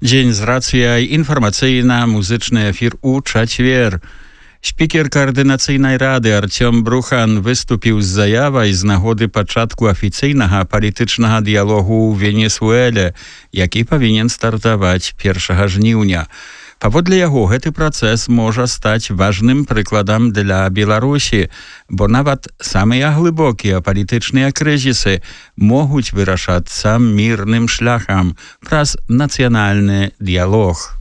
Дзень з рацыяй, інфармацыйна-музычны эфір у чацвер. Спікер Каардынацыйнай рады Артём Брухан выступіў з заявай з нагоды пачатку афіцыйнага палітычнага дыялогу ў Венесуэле, які павінен стартаваць 1 жніўня. Паводле яго, гэты працэс можа стаць важным прыкладам для Беларусі, бо нават самыя глыбокія палітычныя крызісы могуць вырашацца мірным шляхам праз нацыянальны дыялог.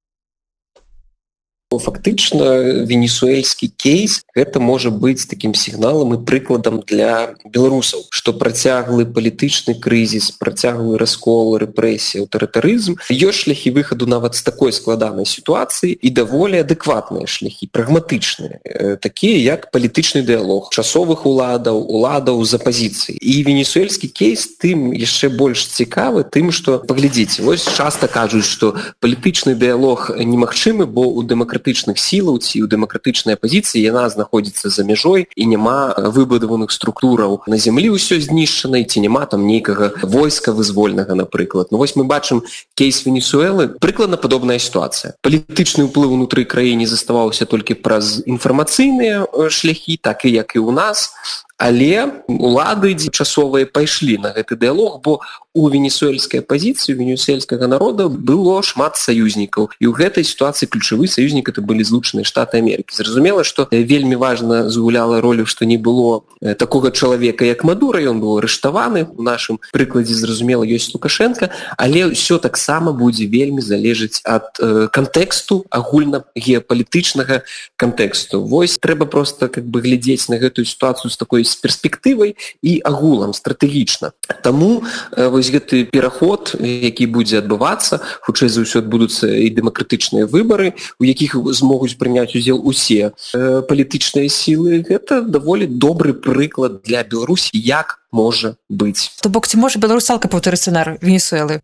Фактычна венесуэльскі кейс гэта можа быць такім сігналам і прыкладам для беларусаў, што працяглы палітычны крызіс, працяглы раскол, рэпрэсія, аўтарытарызм, ёсць шляхі выхаду нават з такой складанай сітуацыі і даволі адэкватныя шляхі, прагматычныя, такія як палітычны дыялог часовых уладаў з апазіцыяй. І венесуэльскі кейс тым яшчэ больш цікавы тым, што паглядзіце, вось часта кажуць, што палітычны дыялог немагчымы, бо у дэмакратычных сілаў ці ў дэмакратычнай апазіцыі яна знаходзіцца за мяжой і няма выбудаваных структураў на зямлі, ўсё знішчана, ці няма там нейкага войска вызвольнага, напрыклад. Ну вось мы бачым кейс Венесуэлы, прыкладна падобная сітуацыя. Палітычны ўплыў унутры краіны заставаўся толькі праз інфармацыйныя шляхі, так і як і ў нас, але улады часовыя пайшлі на гэты дыялог, бо у венесуэльскай апазіцыі, у венесуэльскага народа было шмат саюзнікаў. І ў гэтай сітуацыі ключавы саюзнік это былі Злучаныя Штаты Амерыкі. Зразумела, што вельмі важна згуляла ролю, што не было такога чалавека, як Мадура, ён быў арыштаваны. У нашым прыкладзе, зразумела, ёсць Лукашенка, але ўсё таксама будзе вельмі залежыць ад кантэксту, агульна геапалітычнага кантэксту. Вось трэба проста глядзець на гэтую сітуацыю з такой перспектывай і агулам, стратэгічна. Таму вось гэты пераход, які будзе адбывацца, хутчэй за ўсё адбудуцца і дэмакратычныя выбары, у якіх змогуць прыняць удзел усе палітычныя сілы, гэта даволі добры прыклад для Беларусі, як можа быць. То бок, ці можа Беларусь цалкам паўтарыць сцэнар Венесуэлы?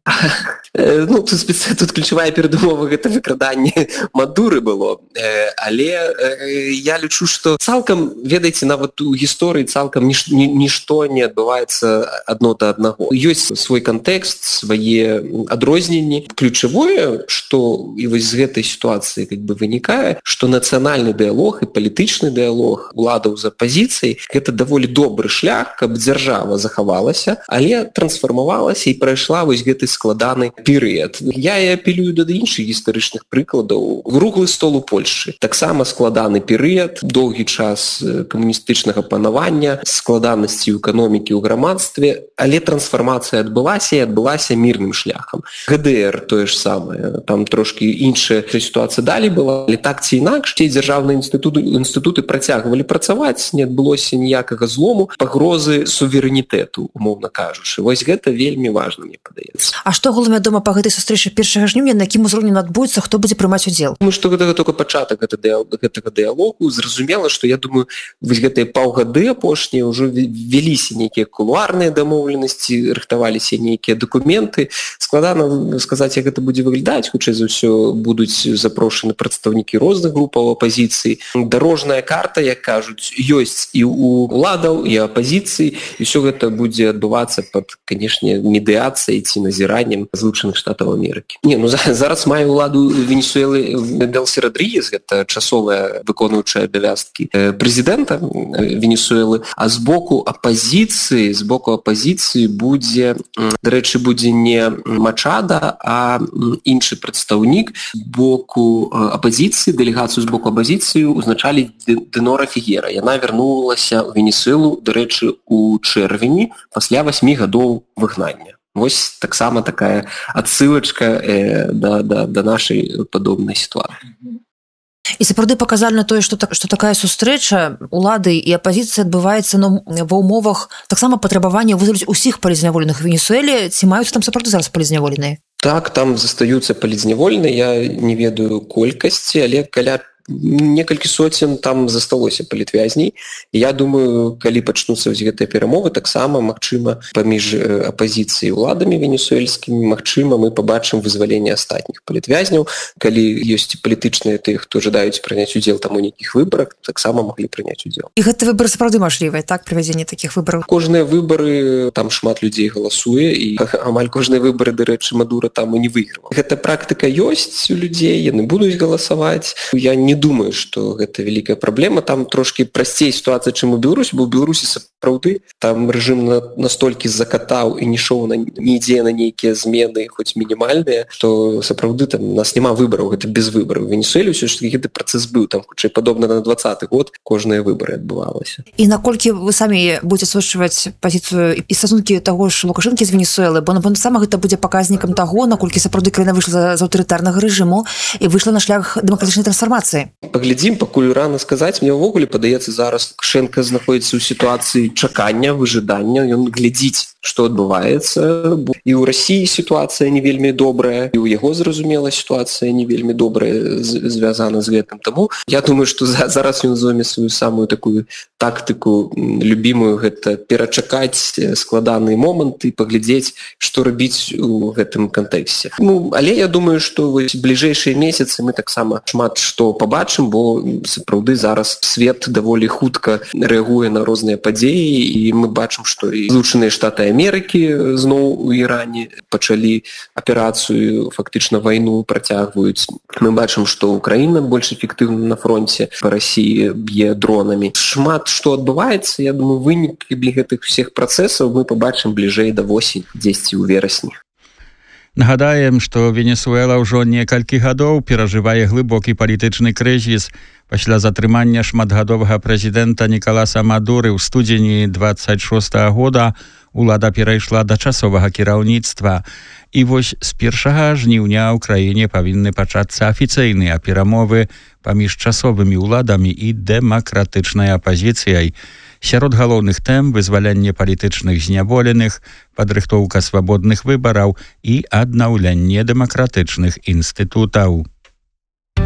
Ну, тут ключавая перадумова гэта выкраданне Мадуры было, але я лічу, што цалкам, ведаеце, нават у гісторыі цалкам нішто не адбываецца адно да аднаго. Ёсць свой кантэкст, свае адрозненні. Ключавое, што і вось з гэтай сітуацыі вынікае, што нацыянальны дыялог і палітычны дыялог уладаў з апазіцыяй гэта даволі добры шлях, каб дзяржава захавалася, але трансфармавалася і прайшла вось гэты складаны перыяд. Я і апелюю да іншых гістарычных прыкладаў. Круглы стол у Польшчы. Таксама складаны перыяд, доўгі час камуністычнага панавання, складанасці ў эканомікі, ў грамадстве, але трансфармацыя адбылася і адбылася мірным шляхам. ГДР тое ж самае. Там трошкі іншая сітуацыя далей была, але так ці інакш, ці дзяржаўныя інстытуты працягвалі працаваць, не адбылося ніякага злому, пагрозы суверэнітэту, умоўна кажучы. Вось гэта вельмі важна, мне падаецца. А што агулам вядома па гэтай сустрэчы 1 жніўня, на якім узроўні адбудзецца, хто будзе прымаць удзел? Думаю, што гэта толькі пачатак гэтага дыялогу. Зразумела, што я думаю, вось гэтыя паўгады апошнія ўжо веліся нейкія кулуарныя дамоўленасці, рыхтаваліся нейкія дакументы. Складана сказаць, як гэта будзе выглядаць. Хутчэй за ўсё будуць запрошаны прадстаўнікі розных групаў апазіцыі. Дарожная карта, як кажуць, ёсць і у уладаў, і апазіцыі, і ўсё гэта будзе адбывацца пад, канешне, медыяцыяй ці назіраннем Злучаных Штатаў Амерыкі. Зараз мае ўладу Венесуэлы Дэлсі Родрігес, гэта часовая выконваючая абавязкі прэзідэнта Венесуэлы, а з боку апазіцыі будзе, дарэчы, будзе не Мачада, а іншы прадстаўнік. З боку апазіцыі, дэлегацыю з боку апазіцыі узначалі Дэнора Фігера. Яна вярнулася ў Венесуэлу, дарэчы, у чэрвені пасля 8 гадоў выгнання. Вось таксама такая адсылачка да нашай падобнай сітуацыі. І сапраўды паказальна тое, што такая сустрэча улады і апазіцыі адбываецца ва ўмовах таксама патрабавання вызваліць усіх палізняволеных у Венесуэле. Ці маюць там сапраўды зараз палізняволеныя? Так, там застаюцца палізняволеныя, я не ведаю колькасці, але каля некалькі соцен там засталося палітвязней. Я думаю, калі пачнуцца гэтыя перамовы, таксама магчыма паміж апазіцыяй і уладамі венесуэльскімі, магчыма, мы пабачым вызваленне астатніх палітвязняў. Калі ёсць палітычныя тыя, хто жадаюць прыняць удзел там у нейкіх выбарах, таксама маглі прыняць удзел. І гэты выбар сапраўды мажлівы, так, правядзенне такіх выбараў? Кожныя выбары, там шмат людзей галасуе, і амаль кожныя выбары, дарэчы, Мадура там і не выйгрываў. Гэта практыка ёсць у людзей, яны будуць галасаваць. Я не думаю, што гэта вялікая праблема. Там трошкі прасцей сітуацыя, чым у Беларусі, бо ў Беларусі сапраўды там рэжым настолькі закатаў і не ішоў не ідзе на нейкія змены, хоць мінімальныя, што сапраўды там у нас няма выбараў, гэта без выбараў. У Венесуэле ўсё ж такі гэты працэс быў, там хутчэй падобна на 20-й год кожныя выбары адбывалася. І наколькі вы самі будзеце асвечваць пазіцыю і стасункі таго ж Лукашэнкі з Венесуэлы, бо напэўна гэта будзе паказнікам таго, наколькі сапраўды краіна выйшла з аўтарытарнага рэжыму і выйшла на шлях дэмакратычнай трансфармацыі. Паглядзім, пакуль рана сказаць. Мне ўвогуле падаецца, зараз Лукашенко знаходзіцца ў сітуацыі чакання, выжидання, ён глядзіць, што адбываецца. І ў Расіі сітуацыя не вельмі добрая, і ў яго, зразумела, сітуацыя не вельмі добрая звязана з гэтым. Таму я думаю, што зараз ён зойме сваю самую такую тактыку любімую, гэта перачакаць складаныя моманты і паглядзець, што рабіць у гэтым кантэксце. Але я думаю, што бліжэйшыя месяцы мы таксама шмат што пабачым, бо сапраўды зараз свет даволі хутка рэагуе на розныя падзеі, і мы бачым, што і Злучаныя Штаты Амерыкі зноў у Іране пачалі аперацыю, фактычна вайну працягваюць. Мы бачым, што Украіна больш эфектыўна на фронце па Расіі б'е дронамі. Шмат што адбываецца, я думаю, вынікі гэтых усіх працэсаў мы пабачым бліжэй да восені, дзесьці ў верасні. Нагадаем, што Венесуэла ўжо некалькі гадоў перажывае глыбокі палітычны крызіс. Пасля затрымання шматгадовага прэзідэнта Нікаласа Мадуры ў студзені 26-го года улада перайшла да часовага кіраўніцтва. І вось з 1 жніўня ў краіне павінны пачацца афіцыйныя перамовы паміж часовымі ўладамі і дэмакратычнай апазіцыяй. Сярод галоўных тэм вызваленне палітычных зняволеных, падрыхтоўка свабодных выбараў і аднаўленне дэмакратычных інстытутаў.